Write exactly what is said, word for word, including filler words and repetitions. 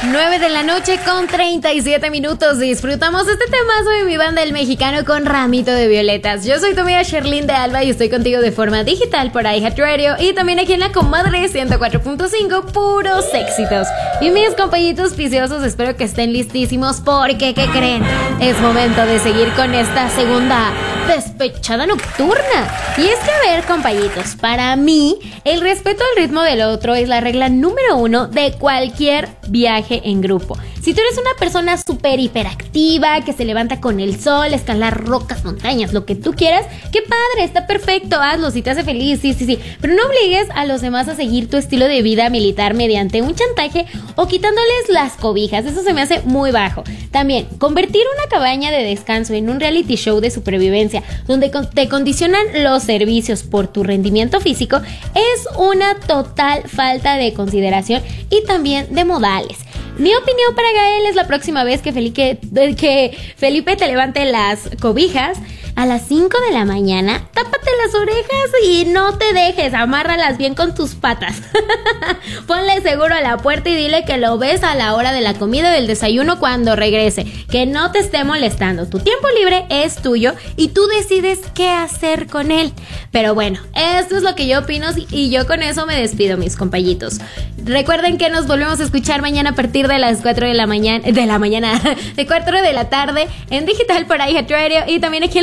nueve de la noche con treinta y siete minutos. Disfrutamos este temazo de mi banda El Mexicano con Ramito de Violetas. Yo soy tu amiga Sherlyn de Alba y estoy contigo de forma digital por iHeartRadio y también aquí en La Comadre ciento cuatro punto cinco, puros éxitos. Y mis compañitos viciosos, espero que estén listísimos porque, ¿qué creen? Es momento de seguir con esta segunda despechada nocturna. Y es que, a ver, compañitos, para mí, el respeto al ritmo del otro es la regla número uno de cualquier viaje en grupo. Si tú eres una persona súper hiperactiva, que se levanta con el sol, escalar rocas, montañas, lo que tú quieras, qué padre, está perfecto, hazlo si te hace feliz, sí, sí, sí. Pero no obligues a los demás a seguir tu estilo de vida militar mediante un chantaje o quitándoles las cobijas. Eso se me hace muy bajo. También, convertir una cabaña de descanso en un reality show de supervivencia donde te condicionan los servicios por tu rendimiento físico es una total falta de consideración y también de modales. Mi opinión para Gael es la próxima vez que Felipe, que Felipe te levante las cobijas a las cinco de la mañana, tápate las orejas y no te dejes, amárralas bien con tus patas. Ponle seguro a la puerta y dile que lo ves a la hora de la comida o del desayuno cuando regrese, que no te esté molestando. Tu tiempo libre es tuyo y tú decides qué hacer con él. Pero bueno, esto es lo que yo opino y yo con eso me despido, mis compañitos. Recuerden que nos volvemos a escuchar mañana a partir de las cuatro de la mañana, de la mañana, de cuatro de la tarde en digital por iHeartRadio y también aquí en